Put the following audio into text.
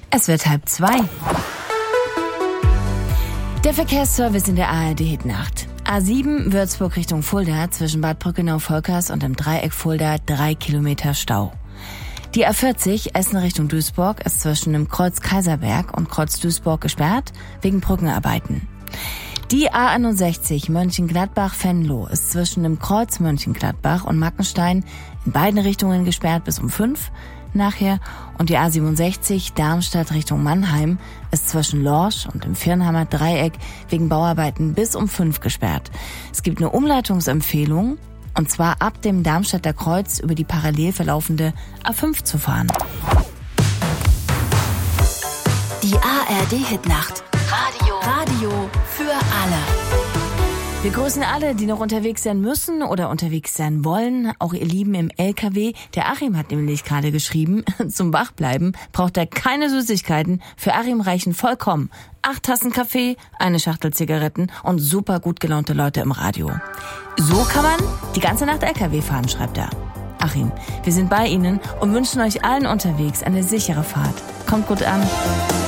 Es wird 1:30. Der Verkehrsservice in der ARD-Hitnacht. A7 Würzburg Richtung Fulda zwischen Bad Brückenau-Volkers und dem Dreieck Fulda 3 Kilometer Stau. Die A40 Essen Richtung Duisburg ist zwischen dem Kreuz Kaiserberg und Kreuz Duisburg gesperrt wegen Brückenarbeiten. Die A61 Mönchengladbach-Venlo ist zwischen dem Kreuz Mönchengladbach und Mackenstein in beiden Richtungen gesperrt bis um 5 nachher. Und die A67 Darmstadt Richtung Mannheim ist zwischen Lorsch und dem Firnhammer Dreieck wegen Bauarbeiten bis um 5 gesperrt. Es gibt eine Umleitungsempfehlung, und zwar ab dem Darmstädter Kreuz über die parallel verlaufende A5 zu fahren. Die ARD-Hitnacht. Radio für alle. Wir grüßen alle, die noch unterwegs sein müssen oder unterwegs sein wollen. Auch ihr Lieben im LKW. Der Achim hat nämlich gerade geschrieben, zum Wachbleiben braucht er keine Süßigkeiten. Für Achim reichen vollkommen 8 Tassen Kaffee, eine Schachtel Zigaretten und super gut gelaunte Leute im Radio. So kann man die ganze Nacht LKW fahren, schreibt er. Achim, wir sind bei Ihnen und wünschen euch allen unterwegs eine sichere Fahrt. Kommt gut an.